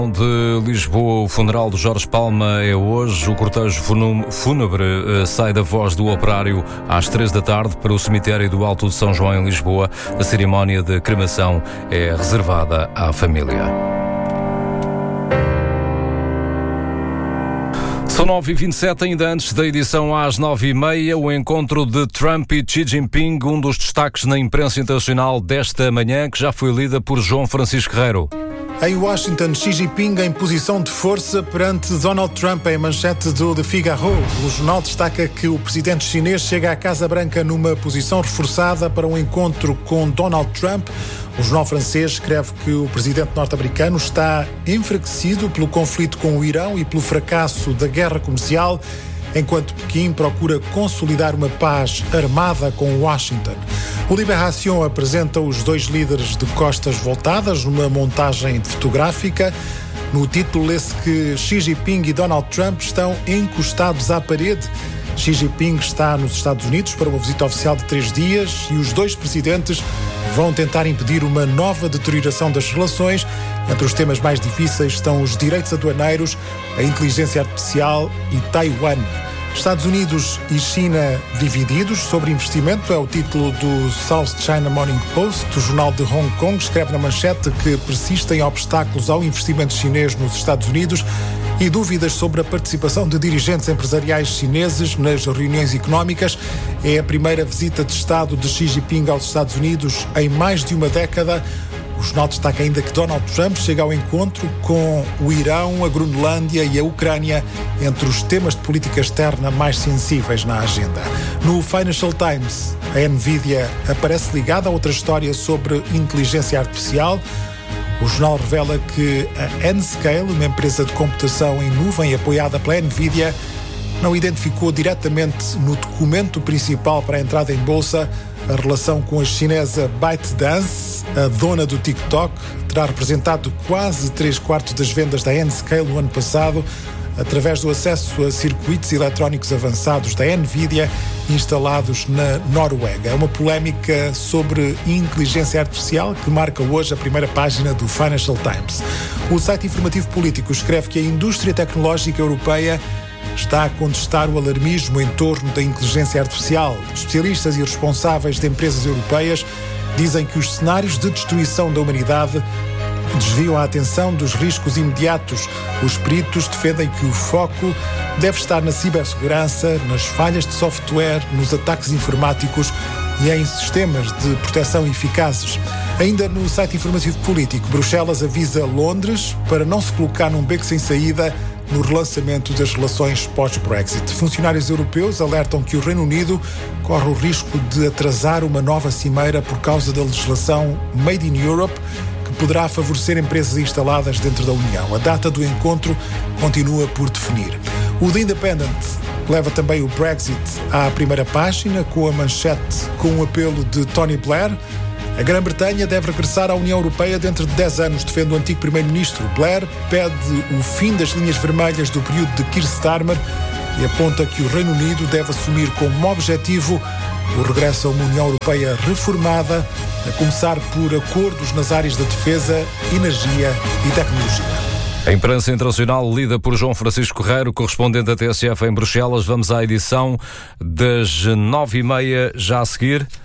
De Lisboa, o funeral de Jorge Palma é hoje. O cortejo fúnebre sai da Voz do Operário às 3 da tarde para o cemitério do Alto de São João, em Lisboa. A cerimónia de cremação é reservada à família. São 9h27, ainda antes da edição às 9h30, o encontro de Trump e Xi Jinping, um dos destaques na imprensa internacional desta manhã, que já foi lida por João Francisco Guerreiro. Em Washington, Xi Jinping em posição de força perante Donald Trump, em manchete do Le Figaro. O jornal destaca que o presidente chinês chega à Casa Branca numa posição reforçada para um encontro com Donald Trump. O jornal francês escreve que o presidente norte-americano está enfraquecido pelo conflito com o Irão e pelo fracasso da guerra comercial, enquanto Pequim procura consolidar uma paz armada com Washington. O Libération apresenta os dois líderes de costas voltadas numa montagem fotográfica. No título lê-se que Xi Jinping e Donald Trump estão encostados à parede. Xi Jinping está nos Estados Unidos para uma visita oficial de 3 dias e os dois presidentes vão tentar impedir uma nova deterioração das relações. Entre os temas mais difíceis estão os direitos aduaneiros, a inteligência artificial e Taiwan. Estados Unidos e China divididos sobre investimento é o título do South China Morning Post. O jornal de Hong Kong escreve na manchete que persistem obstáculos ao investimento chinês nos Estados Unidos e dúvidas sobre a participação de dirigentes empresariais chineses nas reuniões económicas. É a primeira visita de Estado de Xi Jinping aos Estados Unidos em mais de uma década. O jornal destaca ainda que Donald Trump chega ao encontro com o Irão, a Groenlândia e a Ucrânia entre os temas de política externa mais sensíveis na agenda. No Financial Times, a Nvidia aparece ligada a outra história sobre inteligência artificial. O jornal revela que a N-Scale, uma empresa de computação em nuvem apoiada pela Nvidia, não identificou diretamente no documento principal para a entrada em bolsa a relação com a chinesa ByteDance. A dona do TikTok terá representado quase 3/4 das vendas da N-Scale no ano passado, através do acesso a circuitos eletrónicos avançados da Nvidia instalados na Noruega. É uma polémica sobre inteligência artificial que marca hoje a primeira página do Financial Times. O site informativo político escreve que a indústria tecnológica europeia está a contestar o alarmismo em torno da inteligência artificial. Especialistas e responsáveis de empresas europeias dizem que os cenários de destruição da humanidade desviam a atenção dos riscos imediatos. Os peritos defendem que o foco deve estar na cibersegurança, nas falhas de software, nos ataques informáticos e em sistemas de proteção eficazes. Ainda no site informativo político, Bruxelas avisa Londres para não se colocar num beco sem saída no relançamento das relações pós-Brexit. Funcionários europeus alertam que o Reino Unido corre o risco de atrasar uma nova cimeira por causa da legislação Made in Europe, que poderá favorecer empresas instaladas dentro da União. A data do encontro continua por definir. O The Independent leva também o Brexit à primeira página, com a manchete com um apelo de Tony Blair. A Grã-Bretanha deve regressar à União Europeia dentro de 10 anos, defende o antigo primeiro-ministro. Blair pede o fim das linhas vermelhas do período de Keir Starmer e aponta que o Reino Unido deve assumir como objetivo o regresso a uma União Europeia reformada, a começar por acordos nas áreas da defesa, energia e tecnologia. A imprensa internacional lida por João Francisco Guerreiro, correspondente da TSF em Bruxelas. Vamos à edição das 9h30 já a seguir.